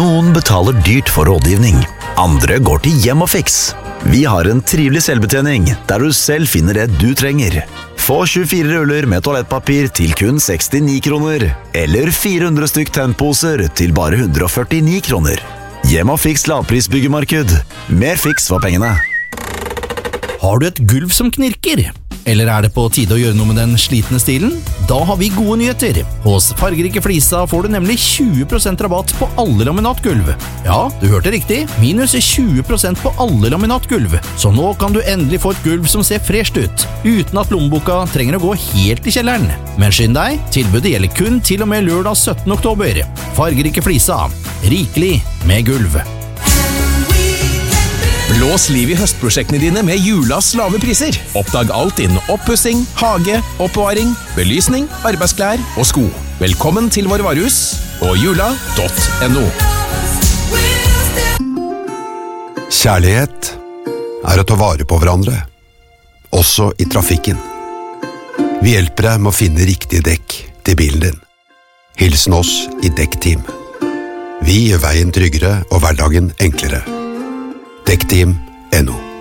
Noen betaler dyrt for rådgivning. Andre går til Hjem og Fiks. Vi har en trivelig selvbetjening, der du selv finner det du trenger. Få 24 ruller med toalettpapir til kun 69 kroner, eller 400 stykk tennposer til bare 149 kroner. Hjem og Fiks lavprisbyggemarked. Mer fiks for pengene. Har du et gulv som knirker? Eller er det på tide å gjøre noe med den slitne stilen? Da har vi gode nyheter. Hos Fargerike Flisa får du nemlig 20% rabatt på alle laminatgulv. Ja, du hørte riktig. Minus 20% på alle laminatgulv. Så nå kan du endelig få et gulv som ser fresht ut, uten at lommeboka trenger å gå helt i kjelleren. Men skynd deg, tilbudet gjelder kun til og med lørdag 17. oktober. Fargerike Flisa. Rikelig med gulv. Blås liv i høstprosjektene dine med Julas lave priser. Oppdag alt innen oppussing, hage, oppbevaring, belysning, arbeidsklær og sko. Velkommen til våre varehus og jula.no. Kjærlighet er å ta vare på hverandre, også i trafikken. Vi hjelper deg med å finne riktige dekk til bilen din. Hilsen oss i Dekkteam. Vi gjør veien tryggere og hverdagen enklere. Dekkteam.no